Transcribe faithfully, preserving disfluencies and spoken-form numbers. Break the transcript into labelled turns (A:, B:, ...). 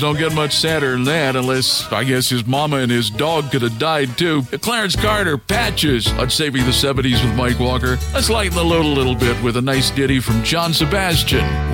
A: Don't get much sadder than that unless, I guess, his mama and his dog could have died too. Clarence Carter, Patches on Saving the seventies with Mike Walker. Let's lighten the load a little bit with a nice ditty from John Sebastian.